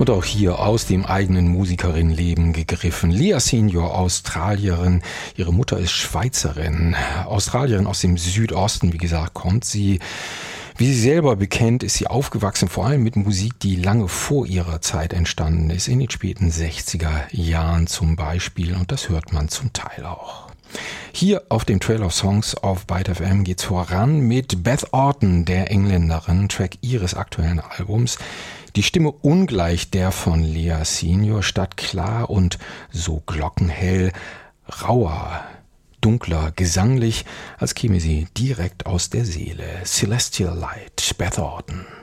Und auch hier aus dem eigenen Musikerinnenleben gegriffen. Lea Senior, Australierin. Ihre Mutter ist Schweizerin. Australierin aus dem Südosten, wie gesagt, kommt sie. Wie sie selber bekennt, ist sie aufgewachsen, vor allem mit Musik, die lange vor ihrer Zeit entstanden ist, in den späten 60er Jahren zum Beispiel. Und das hört man zum Teil auch. Hier auf dem Trail of Songs auf Byte FM geht's voran mit Beth Orton, der Engländerin, Track ihres aktuellen Albums. Die Stimme ungleich der von Lea Senior, statt klar und so glockenhell, rauer, dunkler, gesanglich, als käme sie direkt aus der Seele. Celestial Light, Beth Orton.